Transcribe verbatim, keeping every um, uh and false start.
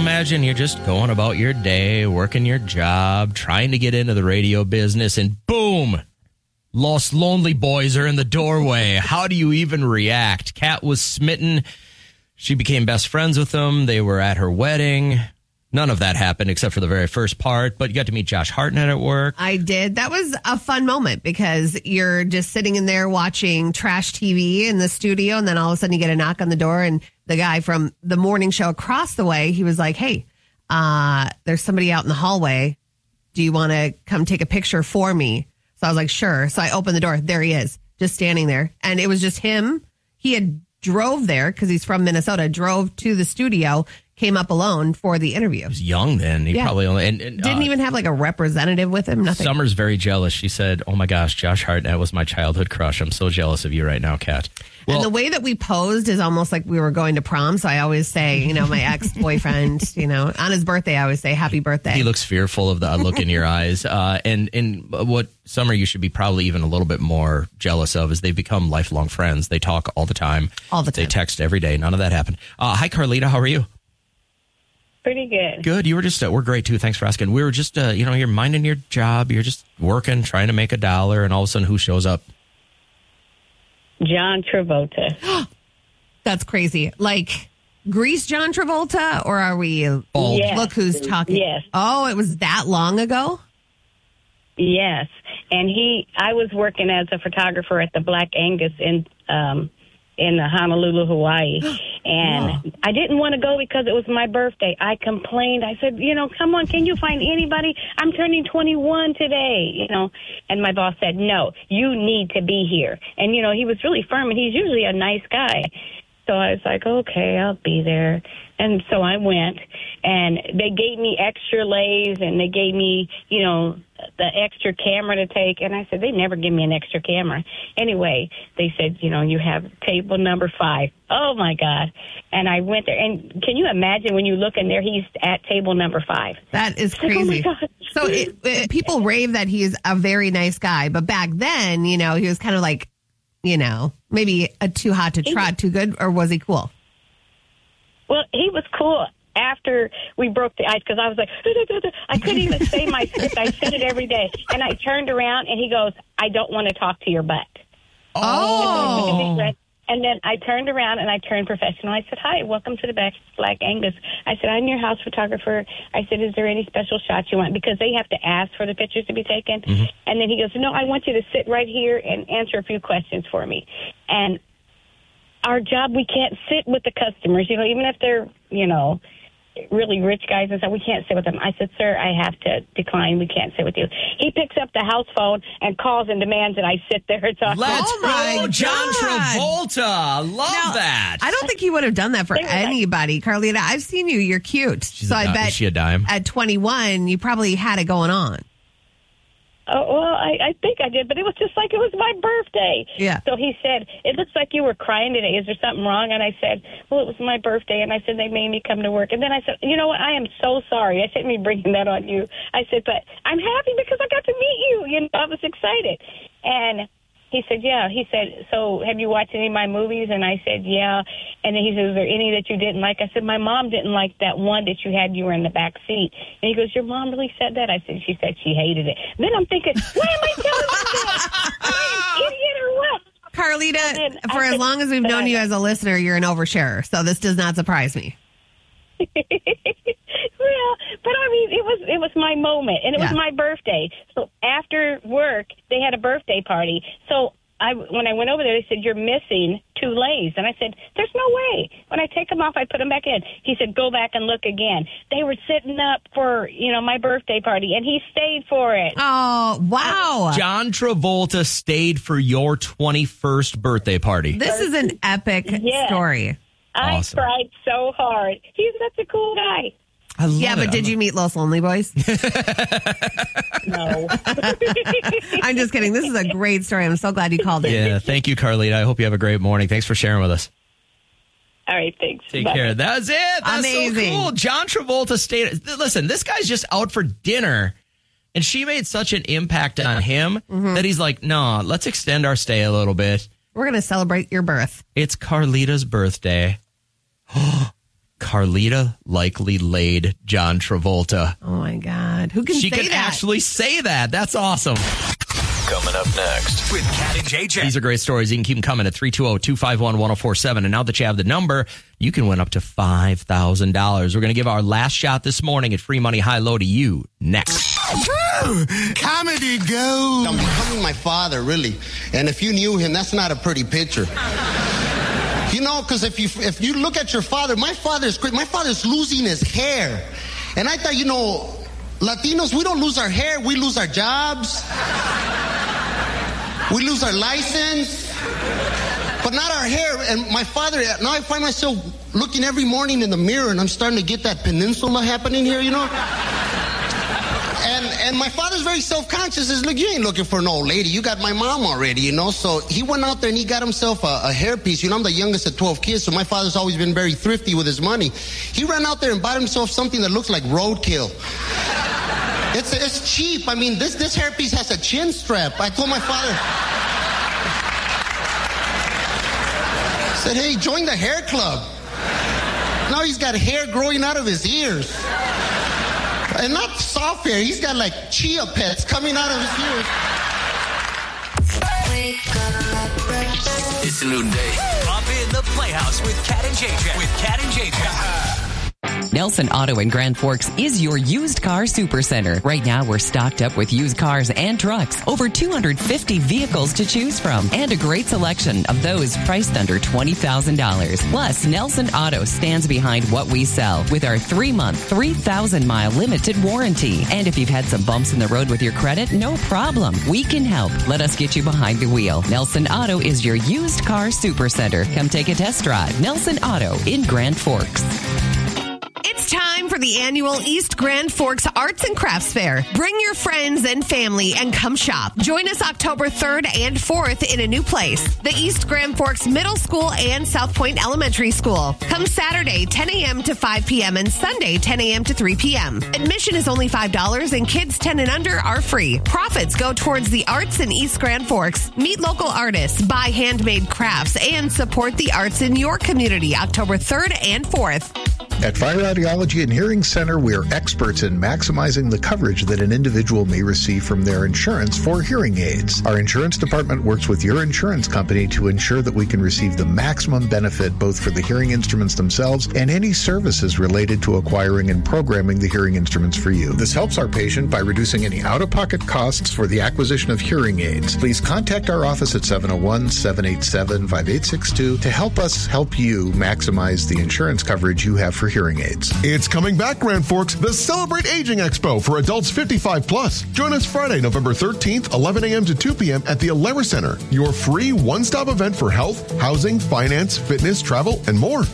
imagine you're just going about your day, working your job, trying to get into the radio business, and boom, Los Lonely Boys are in the doorway. How do you even react? Kat was smitten. She became best friends with them. They were at her wedding. None of that happened except for the very first part, but you got to meet Josh Hartnett at work. I did. That was a fun moment because you're just sitting in there watching trash T V in the studio, and then all of a sudden you get a knock on the door, and the guy from the morning show across the way, he was like, hey, uh, there's somebody out in the hallway. Do you want to come take a picture for me? So I was like, sure. So I opened the door. There he is, just standing there. And it was just him. He had drove there because he's from Minnesota, drove to the studio, came up alone for the interview. He was young then. He yeah. probably only and, and, didn't uh, even have like a representative with him. Nothing. Summer's very jealous. She said, "Oh my gosh, Josh Hartnett was my childhood crush. I'm so jealous of you right now, Kat." Well, and the way that we posed is almost like we were going to prom. So I always say, you know, my ex-boyfriend, you know, on his birthday, I always say happy birthday. He looks fearful of the look in your eyes. Uh, and, and what, Summer, you should be probably even a little bit more jealous of is they've become lifelong friends. They talk all the time. All the time. They text every day. None of that happened. Uh, hi, Carlita. How are you? Pretty good. Good. You were just, uh, we're great too. Thanks for asking. We were just, uh, you know, you're minding your job. You're just working, trying to make a dollar. And all of a sudden, who shows up? John Travolta. That's crazy. Like Grease John Travolta, or are we? Bald. Yes. Look who's talking. Yes. Oh, it was that long ago? Yes. And he, I was working as a photographer at the Black Angus in, um, in Honolulu, Hawaii. And Wow. I didn't want to go because it was my birthday. I complained. I said, you know, come on, can you find anybody? I'm turning twenty-one today, you know. And my boss said, no, you need to be here. And, you know, he was really firm, and he's usually a nice guy. So I was like, okay, I'll be there. And so I went, and they gave me extra lays, and they gave me, you know, the extra camera to take. And I said, they never give me an extra camera. Anyway, they said, you know, you have table number five. Oh, my God. And I went there. And can you imagine when you look in there, he's at table number five. That is Like, oh, my crazy. God. So it, it, people rave that he's a very nice guy. But back then, you know, he was kind of like, you know, maybe a too hot to trot, too good. Or was he cool? Well, he was cool after we broke the ice because I was like, I couldn't even say my script. I said it every day. And I turned around and he goes, I don't want to talk to your butt. Oh. And then I turned around and I turned professional. I said, hi, welcome to the Black, Black Angus. I said, I'm your house photographer. I said, is there any special shots you want? Because they have to ask for the pictures to be taken. Mm-hmm. And then he goes, no, I want you to sit right here and answer a few questions for me. And our job, we can't sit with the customers, you know, even if they're, you know, really rich guys and stuff, we can't sit with them. I said, sir, I have to decline. We can't sit with you. He picks up the house phone and calls and demands that I sit there and talk. Let's Oh, my go, John God. Travolta. Love Now, that. I don't think he would have done that for They were like- anybody. Carlita, I've seen you. You're cute. She's so a I dime. bet Is she a dime? at twenty-one, you probably had it going on. Oh, well, I, I think I did, but it was just like it was my birthday. Yeah. So he said, it looks like you were crying today. Is there something wrong? And I said, well, it was my birthday. And I said, they made me come to work. And then I said, you know what? I am so sorry. I shouldn't be bringing that on you. I said, but I'm happy because I got to meet you. You know, I was excited. And he said, yeah. He said, so have you watched any of my movies? And I said, yeah. And then he said, is there any that you didn't like? I said, my mom didn't like that one that you had. You were in the back seat. And he goes, your mom really said that? I said, she said she hated it. Then I'm thinking, why am I telling you that? Am I an idiot or what? Carlita, then I for as said- long as we've known you as a listener, you're an oversharer. So this does not surprise me. Well, but I mean, it was it was my moment, and it Yeah. was my birthday. So after work, they had a birthday party. So I, when I went over there, they said, you're missing two lays. And I said, there's no way. When I take them off, I put them back in. He said, go back and look again. They were sitting up for, you know, my birthday party, and he stayed for it. Oh, wow. John Travolta stayed for your twenty-first birthday party. This is an epic Yeah. story. I Awesome. cried so hard. He's such a cool guy. I love Yeah, it. but I did love- you meet Los Lonely Boys? No. I'm just kidding. This is a great story. I'm so glad you called in. Yeah, thank you, Carlita. I hope you have a great morning. Thanks for sharing with us. All right, thanks. Take Bye. care. That's it. That's Amazing. so cool. John Travolta stayed. Listen, this guy's just out for dinner, and she made such an impact on him Mm-hmm. that he's like, no, let's extend our stay a little bit. We're going to celebrate your birth. It's Carlita's birthday. Carlita likely laid John Travolta. Oh, my God. Who can She say can that? actually say that. That's awesome. Coming up next with Cat and J J. These are great stories. You can keep them coming at three two zero, two five one, one zero four seven. And now that you have the number, you can win up to five thousand dollars. We're going to give our last shot this morning at Free Money High Low to you next. Comedy gold. I'm becoming my father, really. And if you knew him, that's not a pretty picture. You know, because if you if you look at your father, my father's great. My father's losing his hair. And I thought, you know, Latinos, we don't lose our hair. We lose our jobs. We lose our license. But not our hair. And my father, now I find myself looking every morning in the mirror and I'm starting to get that peninsula happening here, you know? And and my father's very self-conscious. He's like, you ain't looking for an old lady. You got my mom already, you know? So he went out there and he got himself a, a hairpiece. You know, I'm the youngest of twelve kids, so my father's always been very thrifty with his money. He ran out there and bought himself something that looks like roadkill. It's it's cheap. I mean, this, this hairpiece has a chin strap. I told my father, I said, hey, join the hair club. Now he's got hair growing out of his ears. And not soft hair. He's got like chia pets coming out of his ears. It's a new day. Pop in the Playhouse with Cat and J J. With Cat and J J. Nelson Auto in Grand Forks is your used car supercenter. Right now, we're stocked up with used cars and trucks. Over two hundred fifty vehicles to choose from. And a great selection of those priced under twenty thousand dollars. Plus, Nelson Auto stands behind what we sell with our three-month, three thousand mile limited warranty. And if you've had some bumps in the road with your credit, no problem. We can help. Let us get you behind the wheel. Nelson Auto is your used car supercenter. Come take a test drive. Nelson Auto in Grand Forks. It's time for the annual East Grand Forks Arts and Crafts Fair. Bring your friends and family and come shop. Join us October third and fourth in a new place, the East Grand Forks Middle School and South Point Elementary School. Come Saturday, ten a.m. to five p.m. and Sunday, ten a.m. to three p.m. Admission is only five dollars and kids ten and under are free. Profits go towards the arts in East Grand Forks. Meet local artists, buy handmade crafts, and support the arts in your community October third and fourth. At Fire Audiology and Hearing Center, we are experts in maximizing the coverage that an individual may receive from their insurance for hearing aids. Our insurance department works with your insurance company to ensure that we can receive the maximum benefit both for the hearing instruments themselves and any services related to acquiring and programming the hearing instruments for you. This helps our patient by reducing any out-of-pocket costs for the acquisition of hearing aids. Please contact our office at seven oh one, seven eight seven, five eight six two to help us help you maximize the insurance coverage you have for hearing aids. It's coming back, Grand Forks, the Celebrate Aging Expo for adults fifty-five plus. Join us Friday, November thirteenth, eleven a.m. to two p.m. at the Alara Center, your free one-stop event for health, housing, finance, fitness, travel, and more.